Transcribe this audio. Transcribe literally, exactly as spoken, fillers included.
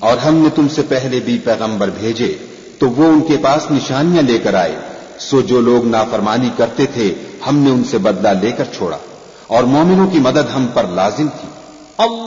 और हमने तुमसे पहले भी पैगंबर भेजे तो वो उनके पास निशानियां लेकर आए, सो जो लोग नाफरमानी करते थे हमने उनसे बदला लेकर छोड़ा और मोमिनों की मदद हम पर लाजिम थी।